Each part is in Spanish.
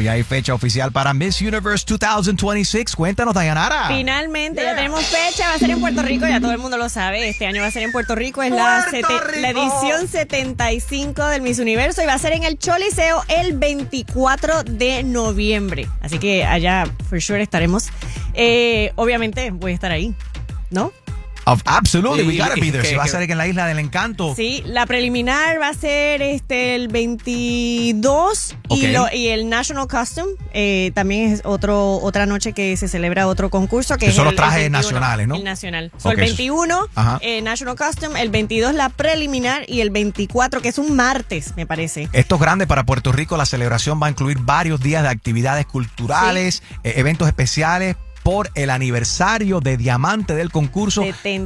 ya hay fecha oficial para Miss Universe 2026. Cuéntanos, Dayanara. Finalmente, ya tenemos fecha. Va a ser en Puerto Rico, ya todo el mundo lo sabe. Este año va a ser en Puerto Rico. Es la edición 75 del Miss Universo y va a ser en el Choliseo el 24 de noviembre. Así que allá, for sure, estaremos. Obviamente, voy a estar ahí, ¿no? Absolutely, we gotta be there. Si va a ser en la Isla del Encanto. Sí, la preliminar va a ser el 22 y el National Custom también es otra noche que se celebra otro concurso que son los trajes nacionales, ¿no? El nacional. El 21 National Custom, el 22 la preliminar y el 24 que es un martes, me parece. Esto es grande para Puerto Rico. La celebración va a incluir varios días de actividades culturales, eventos especiales por el aniversario de diamante del concurso.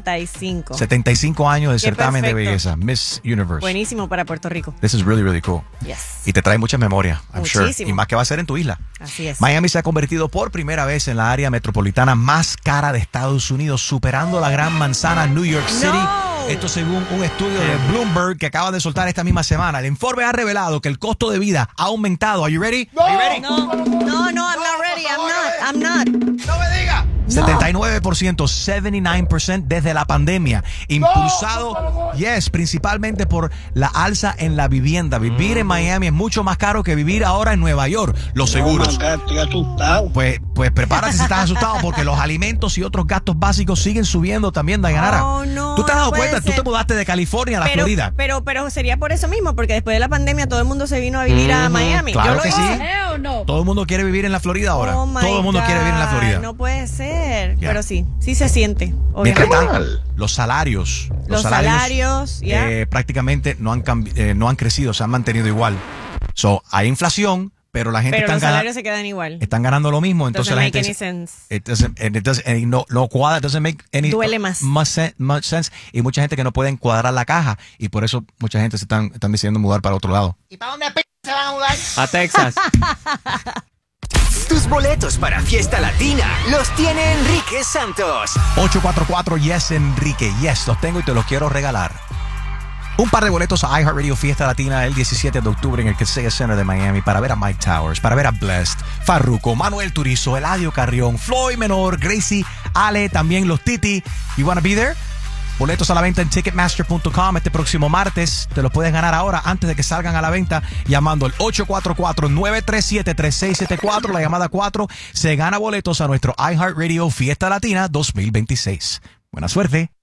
75 años del certamen de belleza, Miss Universe. Buenísimo para Puerto Rico. This is really, really cool. Yes. Y te trae muchas memorias, I'm Muchísimo. sure. Y más que va a ser en tu isla. Así es. Miami se ha convertido por primera vez en la área metropolitana más cara de Estados Unidos, superando la gran manzana New York City. No. Esto según un estudio de Bloomberg que acaba de soltar esta misma semana. El informe ha revelado que el costo de vida ha aumentado. Are you ready? No. Are you ready? No, I'm not ready. I'm not. No me digas. 79%, 79% desde la pandemia, impulsado, principalmente por la alza en la vivienda. Vivir en Miami es mucho más caro que vivir ahora en Nueva York. Los seguros. Estoy asustado. Pues prepárate si estás asustado porque los alimentos y otros gastos básicos siguen subiendo también, Dayanara. Oh, no, ¿Tú te has dado cuenta? ser. Tú te mudaste de California a la Florida. Pero sería por eso mismo, porque después de la pandemia todo el mundo se vino a vivir a Miami. Claro Yo lo que hice. sí. Todo el mundo quiere vivir en la Florida ahora. Oh my Todo el mundo quiere vivir en la Florida. No puede ser. Yeah. Pero sí se siente. Mientras Obviamente. tanto, los salarios prácticamente no han crecido, se han mantenido igual. Hay inflación, pero la gente Pero los salarios se quedan igual. están ganando lo mismo, entonces la gente no cuadra, doesn't make any duele más. much sense, y mucha gente que no puede encuadrar la caja y por eso mucha gente se están decidiendo mudar para otro lado. ¿Y para dónde se van a mudar? A Texas. Tus boletos para Fiesta Latina los tiene Enrique Santos. 844 Yes Enrique, yes, los tengo y te los quiero regalar. Un par de boletos a iHeartRadio Fiesta Latina el 17 de octubre en el Casella Center de Miami para ver a Mike Towers, para ver a Blessed, Farruko, Manuel Turizo, Eladio Carrión, Floyd Menor, Gracie, Ale, también los Titi. You wanna be there? Boletos a la venta en Ticketmaster.com este próximo martes. Te los puedes ganar ahora antes de que salgan a la venta llamando al 844-937-3674. La llamada 4 se gana boletos a nuestro iHeartRadio Fiesta Latina 2026. Buena suerte.